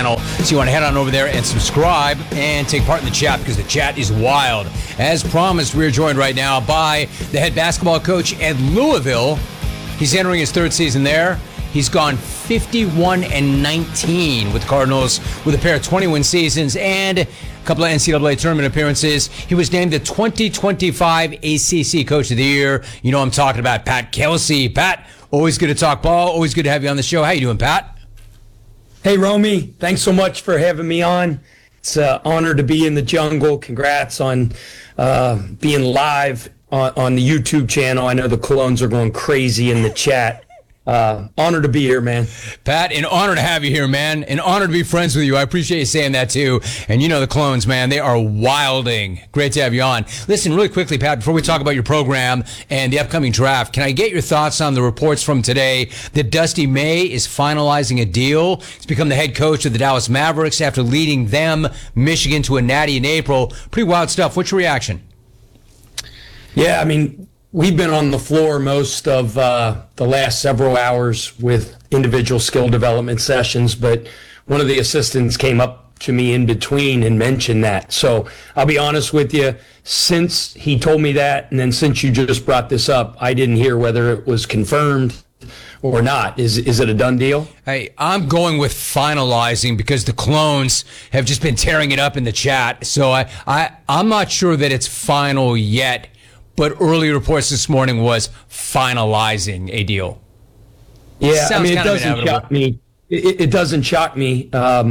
channel. So you want to head on over there and subscribe and take part in the chat because the chat is wild. As promised, we're joined right now by the head basketball coach at Louisville. He's entering his third season there. He's gone 51-19 with the Cardinals with a pair of 20-win seasons and a couple of NCAA tournament appearances. He was named the 2025 ACC Coach of the Year. You know I'm talking about Pat Kelsey. Pat, always good to talk ball. Always good to have you on the show. How you doing, Pat? Hey, Romy. Thanks so much for having me on. It's an honor to be in the jungle. Congrats on being live on the YouTube channel. I know the Colognes are going crazy in the chat. Honor to be here, man. Pat, an honor to have you here, man. An honor to be friends with you. I appreciate you saying that, too. And you know the Colognes, man, they are wilding. Great to have you on. Listen, really quickly, Pat, before we talk about your program and the upcoming draft, can I get your thoughts on the reports from today that Dusty May is finalizing a deal? He's become the head coach of the Dallas Mavericks after leading them, Michigan, to a natty in April. Pretty wild stuff. What's your reaction? Yeah, I mean, we've been on the floor most of the last several hours with individual skill development sessions, but one of the assistants came up to me in between and mentioned that. So I'll be honest with you, since he told me that, and then since you just brought this up, I didn't hear whether it was confirmed or not. Is it a done deal? Hey, I'm going with finalizing because the Colognes have just been tearing it up in the chat. So I'm not sure that it's final yet. But early reports this morning was finalizing a deal. Yeah, I mean, it doesn't shock me. It doesn't shock me.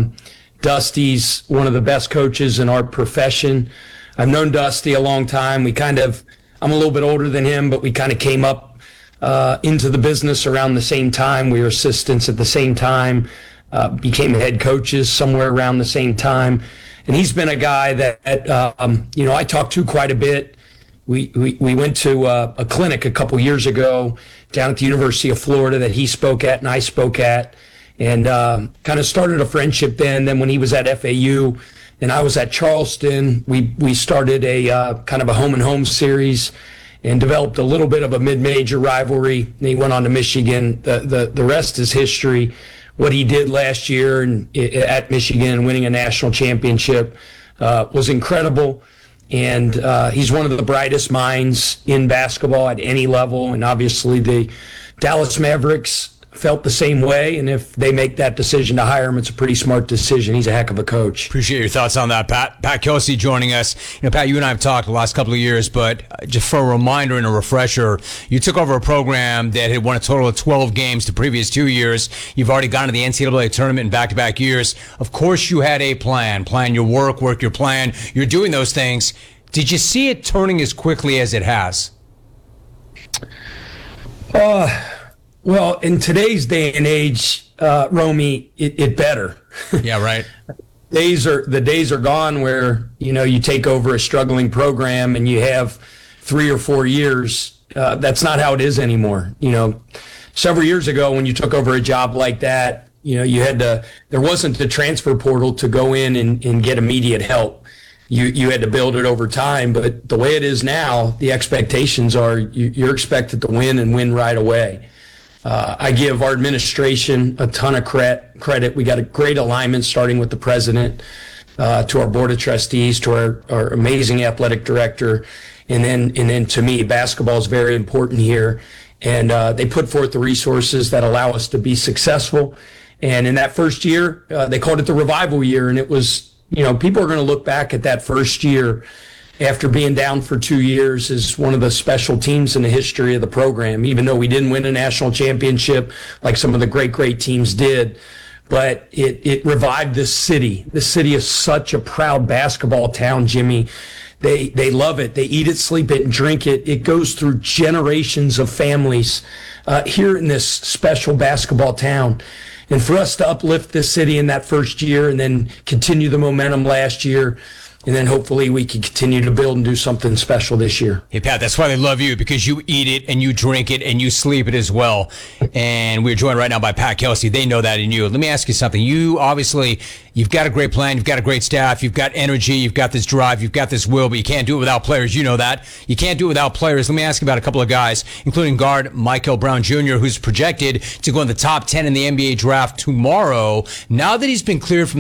Dusty's one of the best coaches in our profession. I've known Dusty a long time. I'm a little bit older than him, but we kind of came up into the business around the same time. We were assistants at the same time, became head coaches somewhere around the same time. And he's been a guy that, I talk to quite a bit. We went to a clinic a couple years ago down at the University of Florida that he spoke at and I spoke at, and kind of started a friendship then. Then when he was at FAU and I was at Charleston, we started a kind of a home and home series and developed a little bit of a mid-major rivalry. And he went on to Michigan. The rest is history. What he did last year at Michigan, winning a national championship, was incredible. And he's one of the brightest minds in basketball at any level. And obviously the Dallas Mavericks felt the same way. And if they make that decision to hire him, it's a pretty smart decision. He's a heck of a coach. Appreciate your thoughts on that, Pat. Pat Kelsey joining us. Pat, you and I have talked the last couple of years, but just for a reminder and a refresher, you took over a program that had won a total of 12 games the previous 2 years. You've already gone to the NCAA tournament in back-to-back years. Of course, you had a plan your work your plan. You're doing those things. Did you see it turning as quickly as it has? Well, in today's day and age, Romy, it better. Yeah, right. The days are gone where, you take over a struggling program and you have 3 or 4 years. That's not how it is anymore. Several years ago when you took over a job like that, there wasn't the transfer portal to go in and get immediate help. You had to build it over time, but the way it is now, the expectations are you're expected to win and win right away. I give our administration a ton of credit. We got a great alignment starting with the president, to our board of trustees, to our amazing athletic director, and then to me, basketball is very important here. And they put forth the resources that allow us to be successful. And in that first year, they called it the revival year, and it was, people are going to look back at that first year after being down for 2 years as one of the special teams in the history of the program, even though we didn't win a national championship like some of the great teams did. But it revived this city. This city is such a proud basketball town, Jimmy. They love it. They eat it, sleep it, and drink it. It goes through generations of families here in this special basketball town. And for us to uplift this city in that first year and then continue the momentum last year, and then hopefully we can continue to build and do something special this year. Hey, Pat, that's why they love you, because you eat it and you drink it and you sleep it as well. And we're joined right now by Pat Kelsey. They know that in you. Let me ask you something. You've got a great plan. You've got a great staff. You've got energy. You've got this drive. You've got this will, but you can't do it without players. You know that. You can't do it without players. Let me ask you about a couple of guys, including guard Michael Brown Jr., who's projected to go in the top 10 in the NBA draft tomorrow. Now that he's been cleared from